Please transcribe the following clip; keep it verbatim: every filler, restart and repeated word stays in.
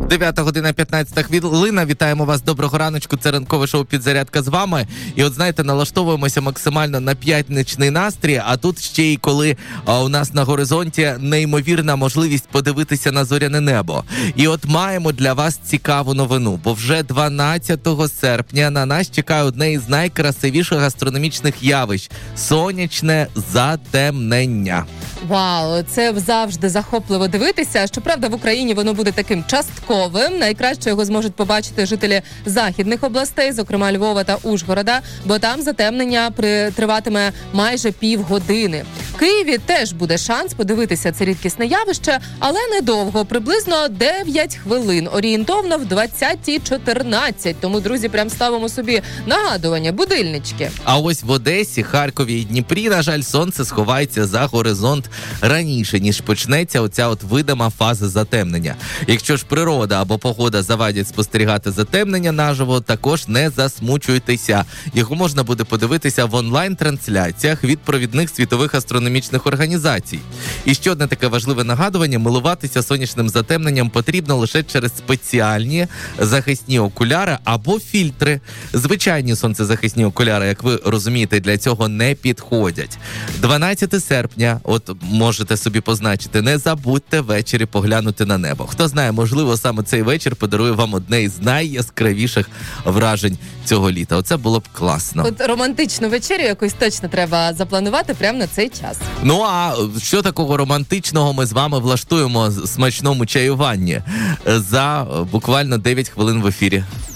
дев'ята година п'ятнадцята хвилина. Вітаємо вас. Доброго раночку. Це ранкове шоу «Підзарядка» з вами. І от, знаєте, налаштовуємося максимально на п'ятничний настрій, а тут ще й коли а, у нас на горизонті неймовірна можливість подивитися на зоряне небо. І от маємо для вас цікаву новину, бо вже дванадцятого серпня на нас чекає одне із найкрасивіших астрономічних явищ – сонячне затемнення. Вау, це завжди захопливо дивитися. Щоправда, в Україні воно буде таким частковим. Найкраще його зможуть побачити жителі західних областей, зокрема Львова та Ужгорода, бо там затемнення триватиме майже півгодини. В Києві теж буде шанс подивитися це рідкісне явище, але недовго, приблизно дев'ять хвилин, орієнтовно в двадцята чотирнадцять. Тому, друзі, прям ставимо собі нагадування, будильнички. А ось в Одесі, Харкові і Дніпрі, на жаль, сонце сховається за горизонт раніше, ніж почнеться оця от видима фаза затемнення. Якщо ж природа або погода завадять спостерігати затемнення наживо, також не засмучуйтеся. Його можна буде подивитися в онлайн-трансляціях від провідних світових астрономічних організацій. І ще одне таке важливе нагадування: милуватися сонячним затемненням потрібно лише через спеціальні захисні окуляри або фільтри. Звичайні сонцезахисні окуляри, як ви розумієте, для цього не підходять. дванадцятого серпня, от можете собі позначити, не забудьте ввечері поглянути на небо. Хто знає, можливо, саме цей вечір подарує вам одне із найяскравіших вражень цього літа. Оце було б класно. От романтичну вечерю якусь точно треба запланувати прямо на цей час. Ну, а що такого романтичного ми з вами влаштуємо в смачному чаюванні за буквально дев'ять хвилин в ефірі.